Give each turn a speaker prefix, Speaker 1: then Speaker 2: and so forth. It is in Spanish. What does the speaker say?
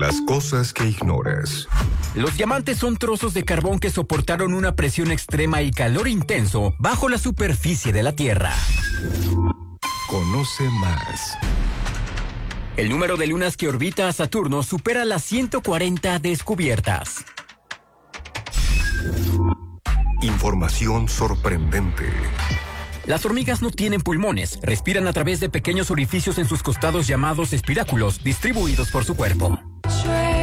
Speaker 1: Las cosas que ignoras.
Speaker 2: Los diamantes son trozos de carbón que soportaron una presión extrema y calor intenso bajo la superficie de la Tierra.
Speaker 1: Conoce más.
Speaker 2: El número de lunas que orbita a Saturno supera las 140 descubiertas.
Speaker 1: Información sorprendente.
Speaker 2: Las hormigas no tienen pulmones, respiran a través de pequeños orificios en sus costados llamados espiráculos, distribuidos por su cuerpo.